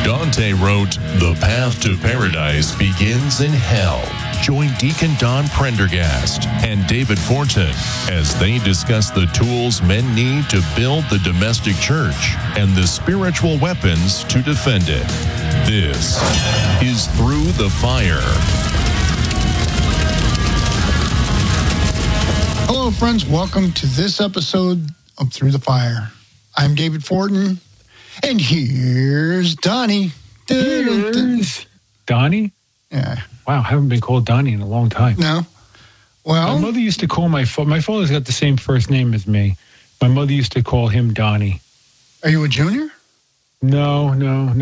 Dante wrote, "The path to paradise begins in hell." Join Deacon Don Prendergast and David Fortin as they discuss the tools men need to build the domestic church and the spiritual weapons to defend it. This is Through the Fire. Hello, friends. Welcome to this episode of Through the Fire. I'm David Fortin, and here's Donnie. Here's Donnie? Yeah. Wow, I haven't been called Donnie in a long time. No? Well, my mother used to call my father's got the same first name as me. My mother used to call him Donnie. are you a junior? No.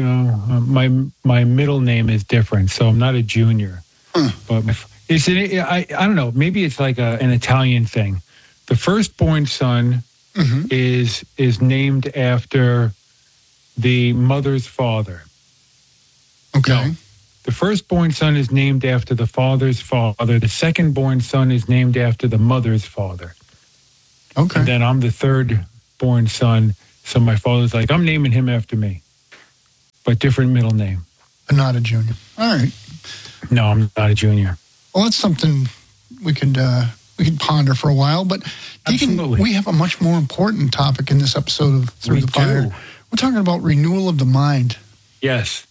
My middle name is different, so I'm not a junior. But I don't know. Maybe it's like an Italian thing. The firstborn son is named after the mother's father. Okay. No. The firstborn son is named after the father's father. The secondborn son is named after the mother's father. Okay. And then I'm the thirdborn son. So my father's like, I'm naming him after me, but different middle name. But not a junior. All right. No, I'm not a junior. Well, that's something we could ponder for a while. But Deacon, Absolutely. we have a much more important topic in this episode of Through We the Fire. do. We're talking about renewal of the mind. Yes.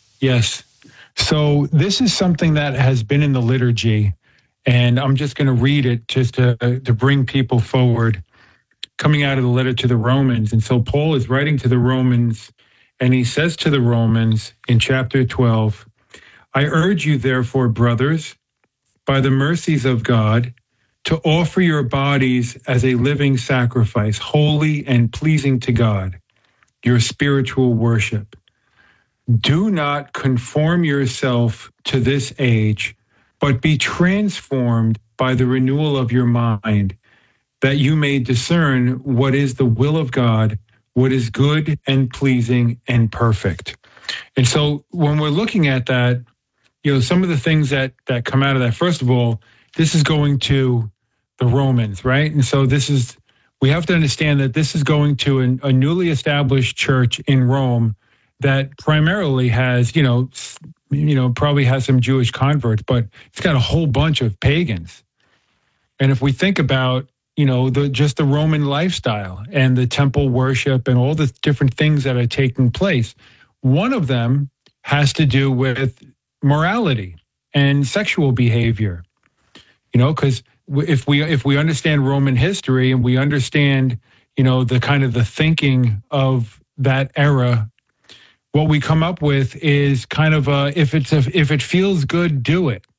So this is something that has been in the liturgy, and I'm just going to read it just to bring people forward, coming out of the letter to the Romans. And so Paul is writing to the Romans, and he says to the Romans in chapter 12, I urge you, therefore, brothers, by the mercies of God, to offer your bodies as a living sacrifice, holy and pleasing to God, your spiritual worship. Do not conform yourself to this age, but be transformed by the renewal of your mind, that you may discern what is the will of God, what is good and pleasing and perfect. And so when we're looking at that, some of the things that come out of that, first of all, this is going to the Romans, right? And so we have to understand that this is going to a newly established church in Rome that primarily has, probably has some Jewish converts, but it's got a whole bunch of pagans. And if we think about, just the Roman lifestyle and the temple worship and all the different things that are taking place, one of them has to do with morality and sexual behavior. Because if we understand Roman history and we understand, the kind of the thinking of that era, what we come up with is kind of if it feels good, do it.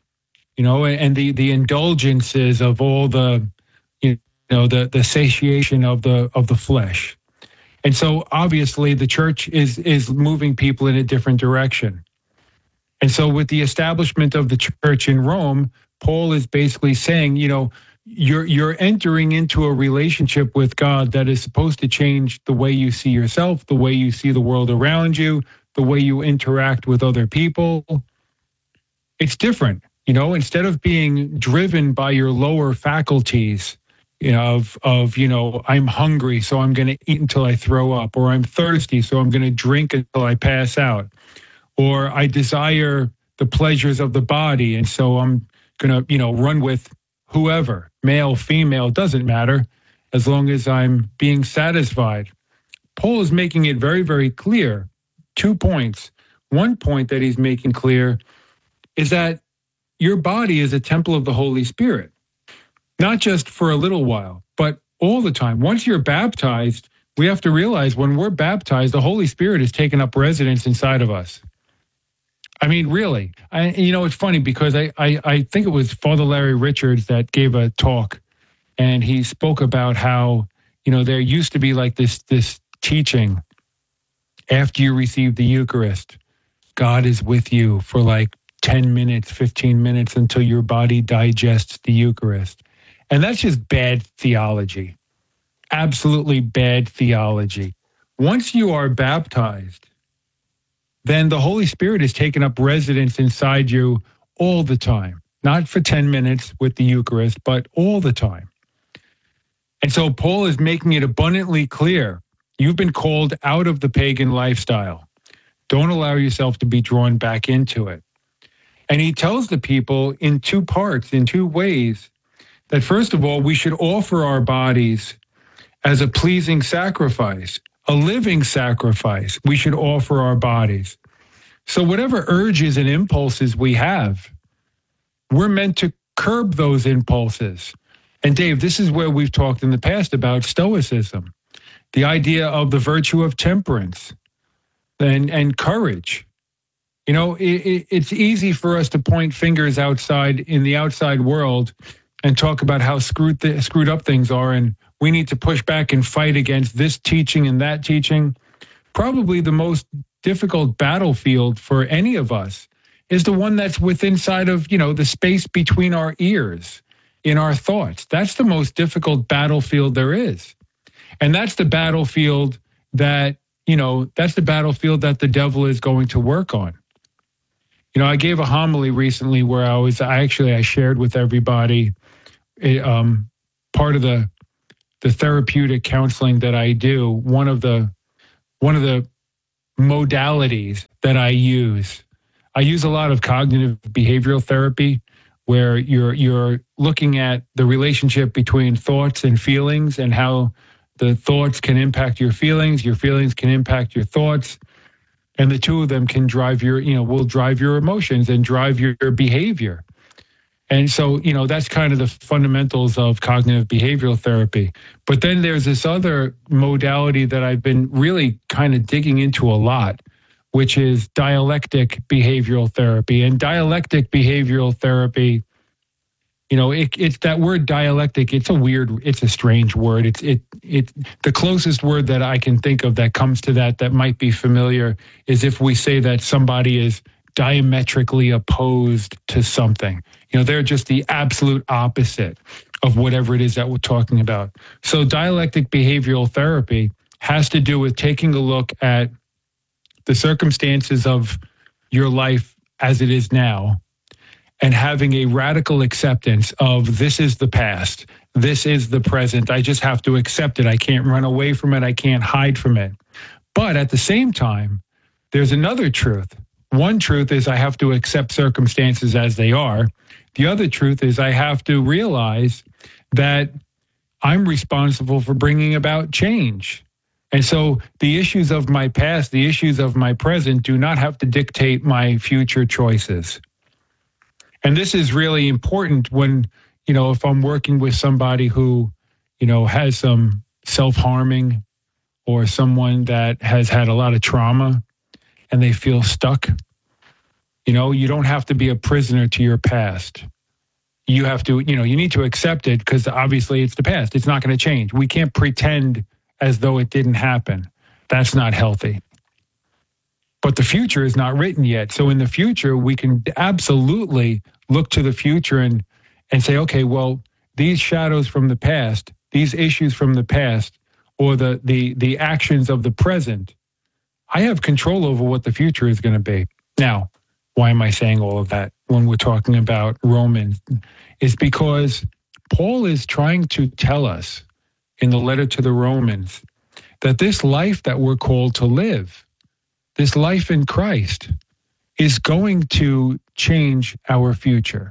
And the indulgences of all the the satiation of the flesh. And so obviously the church is moving people in a different direction. And so with the establishment of the church in Rome, Paul is basically saying, you're entering into a relationship with God that is supposed to change the way you see yourself, the way you see the world around you, the way you interact with other people. It's different, instead of being driven by your lower faculties, I'm hungry, so I'm going to eat until I throw up, or I'm thirsty, so I'm going to drink until I pass out, or I desire the pleasures of the body, and so I'm going to, run with whoever, male, female, doesn't matter, as long as I'm being satisfied. Paul is making it very, very clear. 2 points. One point that he's making clear is that your body is a temple of the Holy Spirit, not just for a little while, but all the time. Once you're baptized, we have to realize when we're baptized, the Holy Spirit has taken up residence inside of us. I mean, really. It's funny because I think it was Father Larry Richards that gave a talk, and he spoke about how, there used to be like this teaching after you receive the Eucharist, God is with you for like 10 minutes, 15 minutes until your body digests the Eucharist. And that's just bad theology. Absolutely bad theology. Once you are baptized, then the Holy Spirit has taken up residence inside you all the time. Not for 10 minutes with the Eucharist, but all the time. And so Paul is making it abundantly clear. You've been called out of the pagan lifestyle. Don't allow yourself to be drawn back into it. And he tells the people in two parts, in two ways, that first of all, we should offer our bodies as a pleasing sacrifice, a living sacrifice. We should offer our bodies. So whatever urges and impulses we have, we're meant to curb those impulses. And Dave, this is where we've talked in the past about Stoicism, the idea of the virtue of temperance and courage. You know, it's easy for us to point fingers outside in the outside world and talk about how screwed up things are, and we need to push back and fight against this teaching and that teaching. Probably the most difficult battlefield for any of us is the one that's inside of, the space between our ears, in our thoughts. That's the most difficult battlefield there is. And that's the battlefield that, the devil is going to work on. I gave a homily recently where I shared with everybody part of the therapeutic counseling that I do. One of the modalities that I use a lot of cognitive behavioral therapy, where you're looking at the relationship between thoughts and feelings and how the thoughts can impact your feelings can impact your thoughts. And the two of them can drive will drive your emotions and drive your behavior. And so, that's kind of the fundamentals of cognitive behavioral therapy. But then there's this other modality that I've been really kind of digging into a lot, which is dialectic behavioral therapy. And dialectic behavioral therapy, it's that word dialectic. It's a strange word. It's the closest word that I can think of that comes to that might be familiar is if we say that somebody is diametrically opposed to something. They're just the absolute opposite of whatever it is that we're talking about. So dialectic behavioral therapy has to do with taking a look at the circumstances of your life as it is now, and having a radical acceptance of this is the past, this is the present. I just have to accept it. I can't run away from it. I can't hide from it. But at the same time, there's another truth. One truth is I have to accept circumstances as they are. The other truth is I have to realize that I'm responsible for bringing about change. And so the issues of my past, the issues of my present do not have to dictate my future choices. And this is really important when, if I'm working with somebody who, has some self-harming or someone that has had a lot of trauma and they feel stuck. You don't have to be a prisoner to your past. You have to, you need to accept it because obviously it's the past. It's not going to change. We can't pretend as though it didn't happen. That's not healthy. But the future is not written yet. So in the future, we can absolutely look to the future and say, okay, well, these shadows from the past, these issues from the past, or the actions of the present, I have control over what the future is going to be. Now, why am I saying all of that when we're talking about Romans? Is because Paul is trying to tell us in the letter to the Romans that this life that we're called to live, this life in Christ, is going to change our future.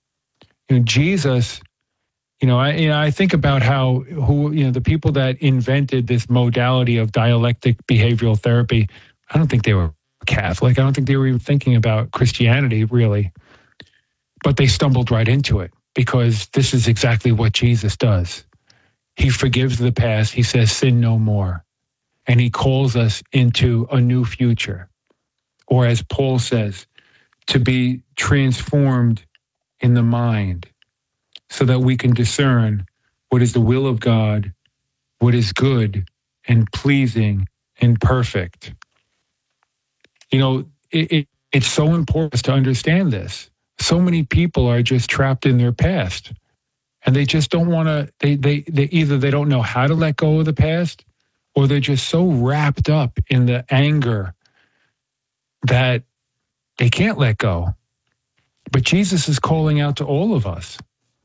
Jesus, I think about the people that invented this modality of dialectic behavioral therapy, I don't think they were Catholic. I don't think they were even thinking about Christianity, really. But they stumbled right into it because this is exactly what Jesus does. He forgives the past. He says, sin no more. And he calls us into a new future. Or as Paul says, to be transformed in the mind so that we can discern what is the will of God, what is good and pleasing and perfect. It's so important to understand this. So many people are just trapped in their past, and they just don't want to, they either they don't know how to let go of the past, or they're just so wrapped up in the anger that they can't let go. But Jesus is calling out to all of us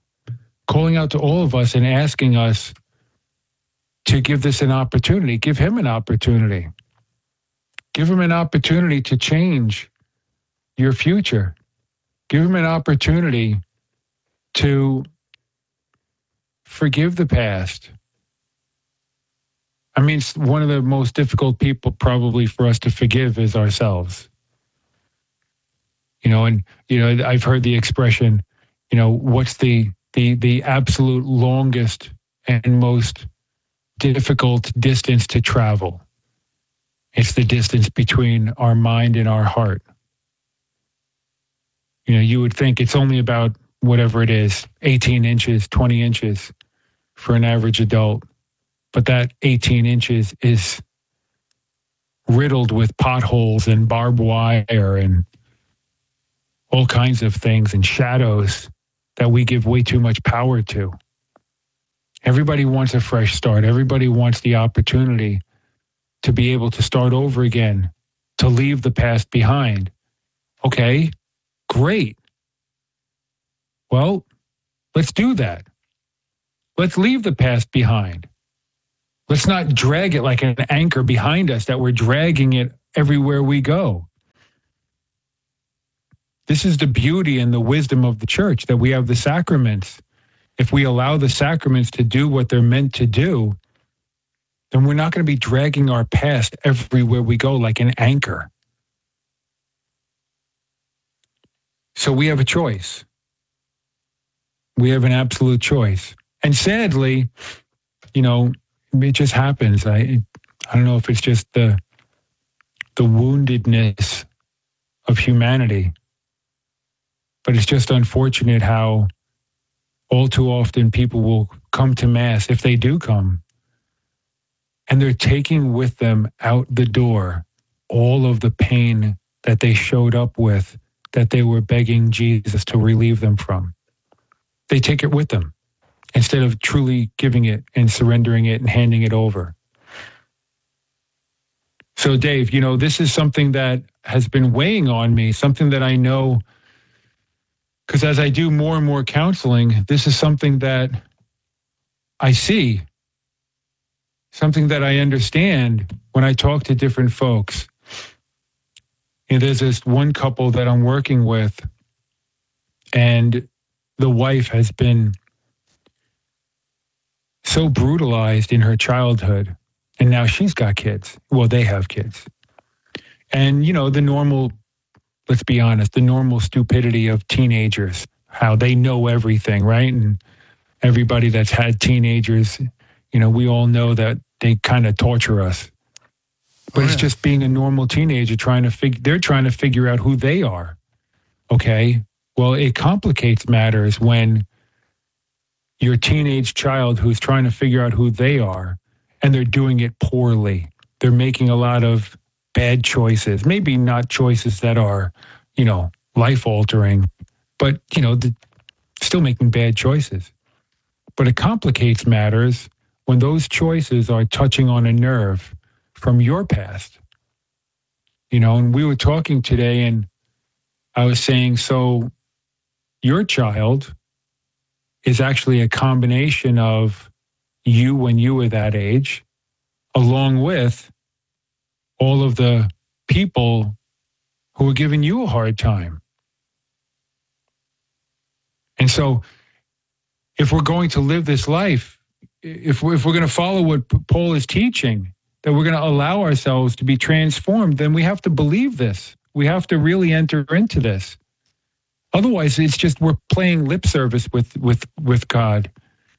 and asking us to give this an opportunity, give him an opportunity. Give them an opportunity to change your future. Give them an opportunity to forgive the past. I mean, one of the most difficult people probably for us to forgive is ourselves. I've heard the expression, what's the absolute longest and most difficult distance to travel? It's the distance between our mind and our heart. You would think it's only about whatever it is, 18 inches, 20 inches for an average adult. But that 18 inches is riddled with potholes and barbed wire and all kinds of things and shadows that we give way too much power to. Everybody wants a fresh start. Everybody wants the opportunity to be able to start over again, to leave the past behind. Okay, great. Well, let's do that. Let's leave the past behind. Let's not drag it like an anchor behind us, that we're dragging it everywhere we go. This is the beauty and the wisdom of the church, that we have the sacraments. If we allow the sacraments to do what they're meant to do, then we're not going to be dragging our past everywhere we go like an anchor. So we have a choice. We have an absolute choice. And sadly, it just happens. I don't know if it's just the woundedness of humanity, but it's just unfortunate how all too often people will come to Mass, if they do come, and they're taking with them out the door all of the pain that they showed up with, that they were begging Jesus to relieve them from. They take it with them, instead of truly giving it and surrendering it and handing it over. So, Dave, this is something that has been weighing on me, something that I know, because as I do more and more counseling, this is something that I see, something that I understand when I talk to different folks. There's this one couple that I'm working with, and the wife has been so brutalized in her childhood, and now she's got kids. Well, they have kids. And, the normal, let's be honest, the normal stupidity of teenagers, how they know everything, right? And everybody that's had teenagers, we all know that they kind of torture us. But it's just being a normal teenager they're trying to figure out who they are. Okay? Well, it complicates matters when your teenage child who's trying to figure out who they are, and they're doing it poorly. They're making a lot of bad choices, maybe not choices that are, life-altering, but, still making bad choices. But it complicates matters when those choices are touching on a nerve from your past. And we were talking today, and I was saying, so your child is actually a combination of you when you were that age, along with all of the people who are giving you a hard time. And so if we're going to live this life, if we're going to follow what Paul is teaching, that we're going to allow ourselves to be transformed, then we have to believe this. We have to really enter into this. Otherwise, it's just we're playing lip service with God.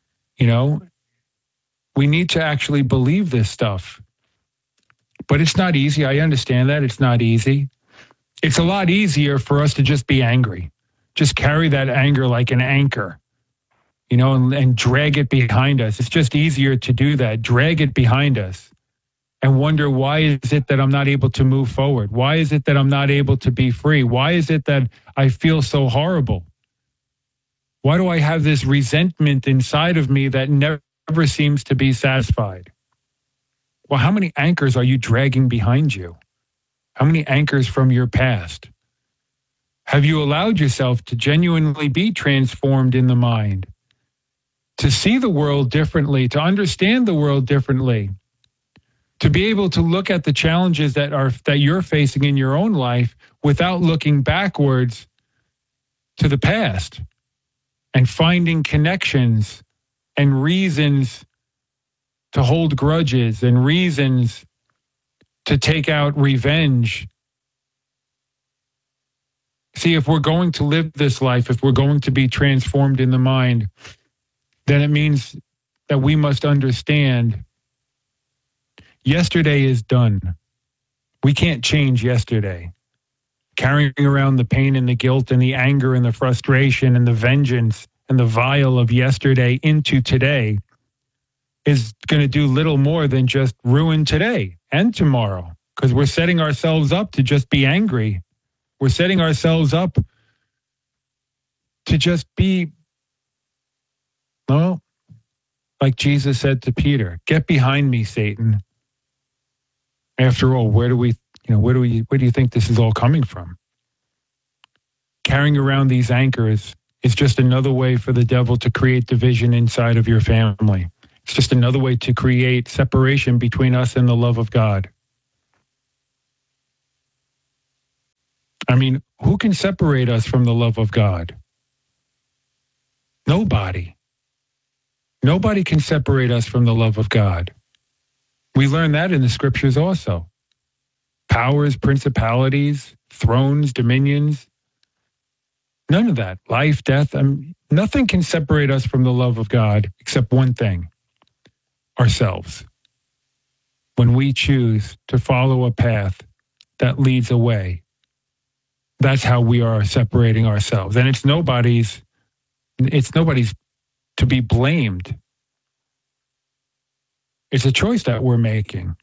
We need to actually believe this stuff. But it's not easy. I understand that. It's not easy. It's a lot easier for us to just be angry. Just carry that anger like an anchor, and drag it behind us. It's just easier to do that. Drag it behind us and wonder, why is it that I'm not able to move forward? Why is it that I'm not able to be free? Why is it that I feel so horrible? Why do I have this resentment inside of me that never seems to be satisfied? Well, how many anchors are you dragging behind you? How many anchors from your past? Have you allowed yourself to genuinely be transformed in the mind, to see the world differently, to understand the world differently, to be able to look at the challenges that you're facing in your own life without looking backwards to the past and finding connections and reasons to hold grudges and reasons to take out revenge. See, if we're going to live this life, if we're going to be transformed in the mind, then it means that we must understand yesterday is done. We can't change yesterday. Carrying around the pain and the guilt and the anger and the frustration and the vengeance and the vile of yesterday into today is going to do little more than just ruin today and tomorrow, because we're setting ourselves up to just be angry. We're setting ourselves up to just be, well, like Jesus said to Peter, "Get behind me, Satan." After all, where do you think this is all coming from? Carrying around these anchors is just another way for the devil to create division inside of your family. It's just another way to create separation between us and the love of God. I mean, who can separate us from the love of God? Nobody. Nobody can separate us from the love of God. We learn that in the scriptures also. Powers, principalities, thrones, dominions. None of that. Life, death. Nothing can separate us from the love of God except one thing: ourselves. When we choose to follow a path that leads away, that's how we are separating ourselves. And it's nobody's to be blamed. It's a choice that we're making.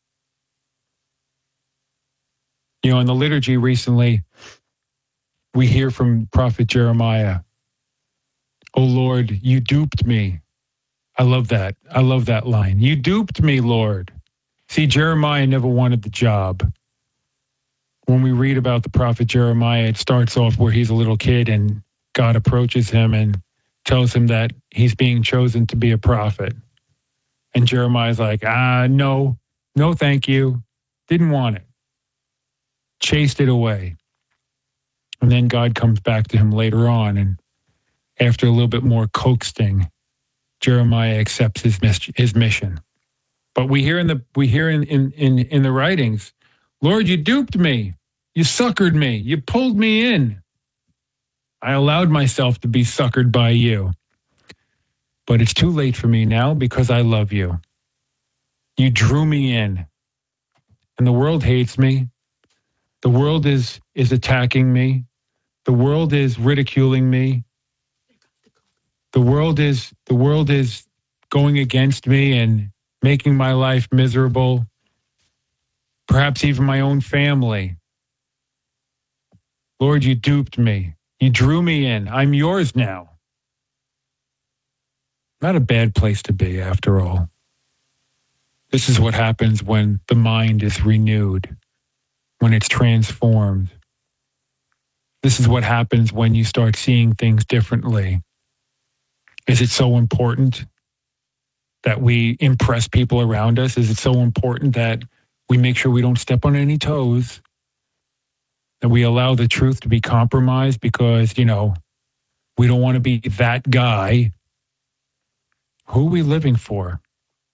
You know, in the liturgy recently, we hear from Prophet Jeremiah, "Oh Lord, you duped me." I love that. I love that line. "You duped me, Lord." See, Jeremiah never wanted the job. When we read about the prophet Jeremiah, it starts off where he's a little kid and God approaches him and tells him that he's being chosen to be a prophet. And Jeremiah's like, no, thank you. Didn't want it. Chased it away. And then God comes back to him later on, and after a little bit more coaxing, Jeremiah accepts his mission. But we hear in the writings, "Lord, you duped me. You suckered me. You pulled me in. I allowed myself to be suckered by you. But it's too late for me now because I love you. You drew me in. And the world hates me. The world is attacking me. The world is ridiculing me. The world is going against me and making my life miserable. Perhaps even my own family. Lord, you duped me. You drew me in. I'm yours now." Not a bad place to be, after all. This is what happens when the mind is renewed, when it's transformed. This is what happens when you start seeing things differently. Is it so important that we impress people around us? Is it so important that we make sure we don't step on any toes? That we allow the truth to be compromised because, we don't want to be that guy? Who are we living for?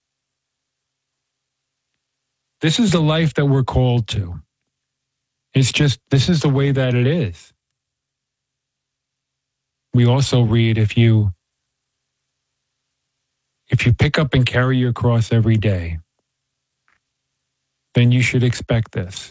This is the life that we're called to. This is the way that it is. We also read, if you pick up and carry your cross every day, then you should expect this.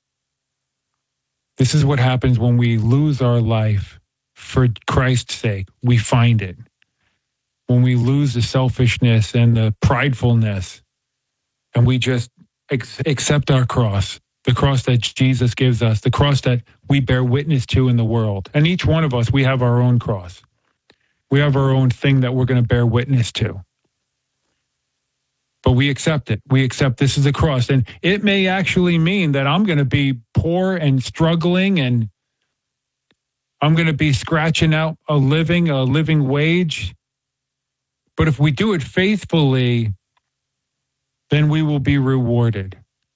This is what happens when we lose our life for Christ's sake. We find it. When we lose the selfishness and the pridefulness, and we just accept our cross, the cross that Jesus gives us, the cross that we bear witness to in the world. And each one of us, we have our own cross. We have our own thing that we're going to bear witness to. But we accept it. We accept this is a cross. And it may actually mean that I'm going to be poor and struggling, and I'm going to be scratching out a living wage. But if we do it faithfully, then we will be rewarded.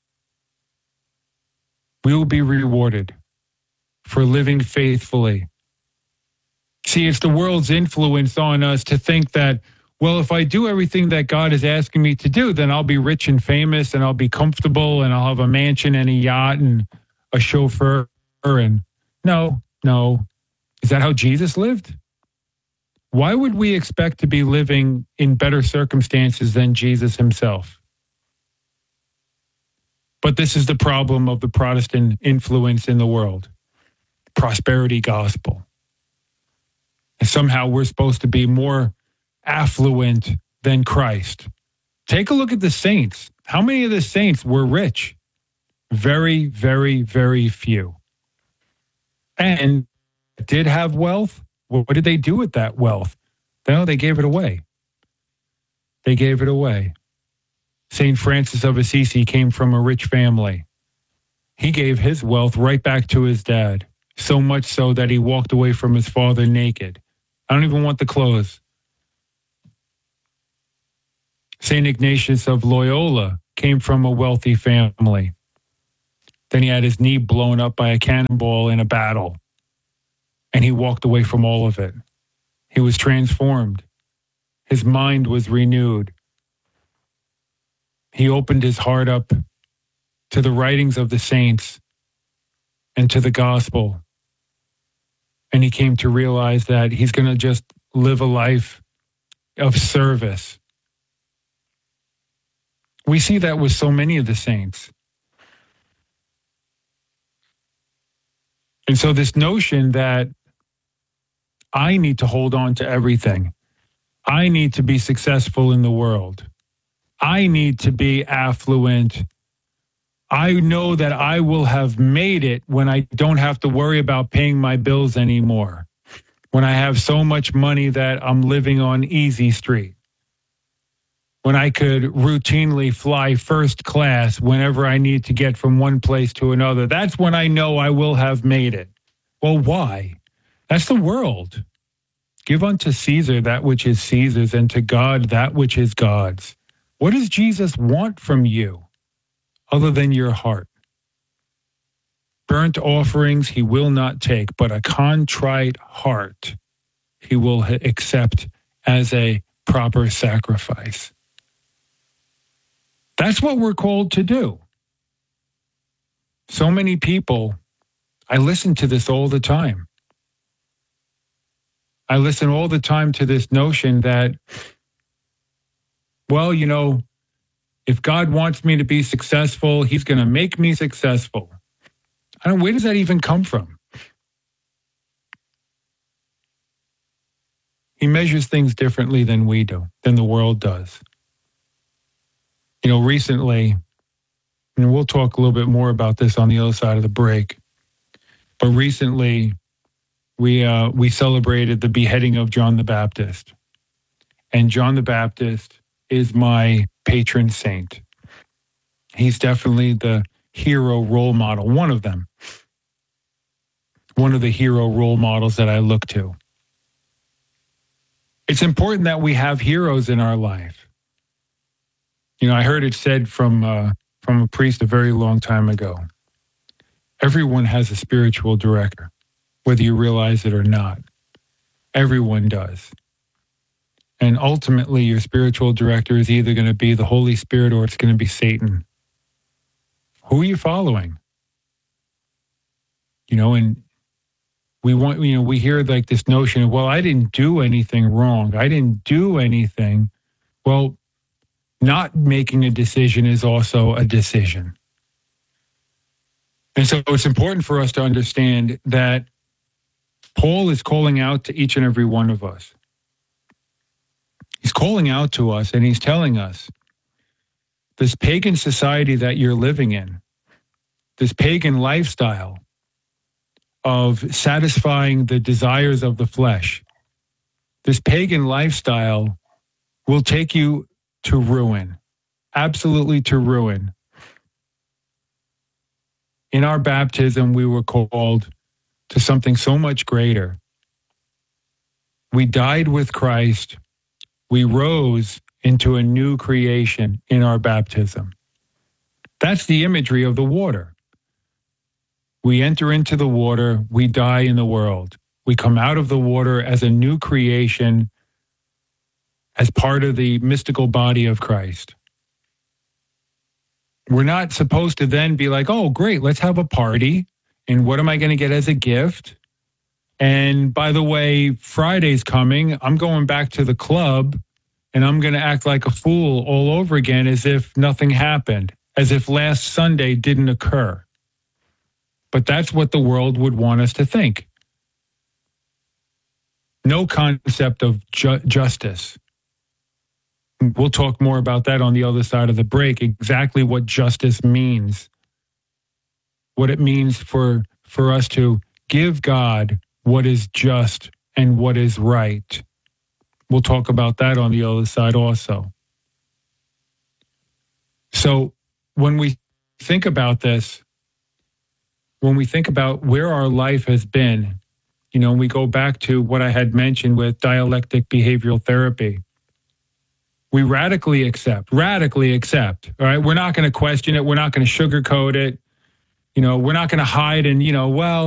We will be rewarded for living faithfully. See, it's the world's influence on us to think that, well, if I do everything that God is asking me to do, then I'll be rich and famous and I'll be comfortable and I'll have a mansion and a yacht and a chauffeur. And no. Is that how Jesus lived? Why would we expect to be living in better circumstances than Jesus himself? But this is the problem of the Protestant influence in the world. Prosperity gospel. And somehow we're supposed to be more affluent than Christ. Take a look at the saints. How many of the saints were rich? Very, very, very few. And did have wealth. What did they do with that wealth? No, they gave it away. They gave it away. St. Francis of Assisi came from a rich family. He gave his wealth right back to his dad, so much so that he walked away from his father naked. I don't even want the clothes. St. Ignatius of Loyola came from a wealthy family. Then he had his knee blown up by a cannonball in a battle, and he walked away from all of it. He was transformed. His mind was renewed. He opened his heart up to the writings of the saints and to the gospel. And he came to realize that he's going to just live a life of service. We see that with so many of the saints. And so this notion that I need to hold on to everything, I need to be successful in the world, I need to be affluent, I know that I will have made it when I don't have to worry about paying my bills anymore, when I have so much money that I'm living on easy street, when I could routinely fly first class whenever I need to get from one place to another. That's when I know I will have made it. Well, why? That's the world. Give unto Caesar that which is Caesar's, and to God that which is God's. What does Jesus want from you other than your heart? Burnt offerings he will not take, but a contrite heart he will accept as a proper sacrifice. That's what we're called to do. So many people, I listen to this all the time. I listen all the time to this notion that, well, you know, if God wants me to be successful, he's going to make me successful. Where does that even come from? He measures things differently than we do, than the world does. You know, recently, and we'll talk a little bit more about this on the other side of the break, but recently we celebrated the beheading of John the Baptist. And John the Baptist is my patron saint. He's definitely the hero role model, one of them. One of the hero role models that I look to. It's important that we have heroes in our life. You know, I heard it said from a priest a very long time ago. Everyone has a spiritual director, whether you realize it or not. Everyone does. And ultimately, your spiritual director is either going to be the Holy Spirit or it's going to be Satan. Who are you following? You know, and we hear like this notion of, well, I didn't do anything wrong. I didn't do anything. Well, not making a decision is also a decision. And so it's important for us to understand that Paul is calling out to each and every one of us. He's calling out to us and he's telling us, this pagan society that you're living in, this pagan lifestyle of satisfying the desires of the flesh, this pagan lifestyle will take you to ruin, absolutely to ruin. In our baptism, we were called to something so much greater. We died with Christ. We rose into a new creation in our baptism. That's the imagery of the water. We enter into the water, we die in the world. We come out of the water as a new creation, as part of the mystical body of Christ. We're not supposed to then be like, oh, great, let's have a party. And what am I going to get as a gift? And by the way, Friday's coming. I'm going back to the club and I'm going to act like a fool all over again as if nothing happened, as if last Sunday didn't occur. But that's what the world would want us to think. No concept of justice. We'll talk more about that on the other side of the break, exactly what justice means. What it means for us to give God what is just and what is right. We'll talk about that on the other side also. So when we think about this, when we think about where our life has been, we go back to what I had mentioned with dialectic behavioral therapy. We radically accept. All right. We're not going to question it. We're not going to sugarcoat it. We're not going to hide and, well,